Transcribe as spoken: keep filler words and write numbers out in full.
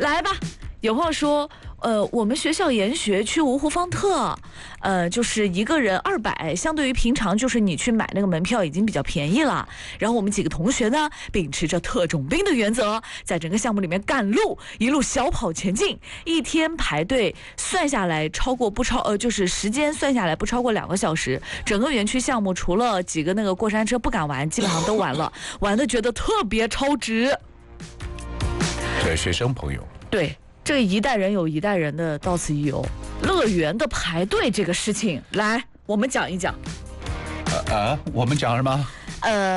来吧。有朋友说，呃，我们学校研学去芜湖方特，呃，就是一个人二百，相对于平常就是你去买那个门票已经比较便宜了。然后我们几个同学呢，秉持着特种兵的原则，在整个项目里面赶路，一路小跑前进，一天排队算下来超过不超呃，就是时间算下来不超过两个小时。整个园区项目除了几个那个过山车不敢玩，基本上都玩了，玩的觉得特别超值。 对学生朋友， 对。这一代人有一代人的到此一游，乐园的排队这个事情，来，我们讲一讲。 呃啊，我们讲什么？ 呃。